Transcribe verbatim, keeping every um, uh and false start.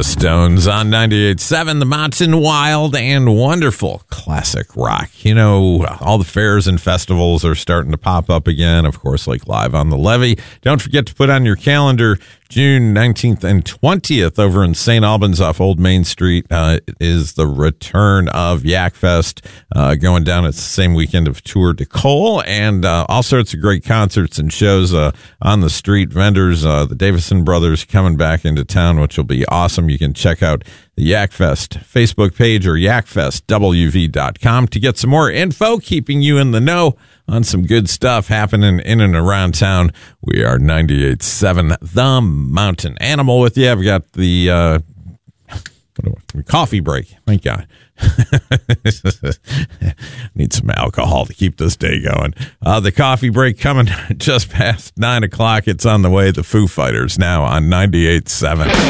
Stones on ninety-eight point seven, the Mountain Wild and Wonderful classic rock. You know, all the fairs and festivals are starting to pop up again, of course, like Live on the Levee. Don't forget to put on your calendar June nineteenth and twentieth over in Saint Albans off Old Main Street uh, is the return of Yak Fest, uh, going down. It's the same weekend of Tour de Cole, and uh, all sorts of great concerts and shows uh, on the street. Vendors, uh, the Davison Brothers coming back into town, which will be awesome. You can check out the Yak Fest Facebook page or yak fest w v dot com to get some more info, keeping you in the know on some good stuff happening in and around town. We are ninety-eight point seven, The Mountain Animal with you. I've got the uh, coffee break. Thank God. Need some alcohol to keep this day going. Uh, the coffee break coming just past nine o'clock. It's on the way. The Foo Fighters now on ninety-eight point seven.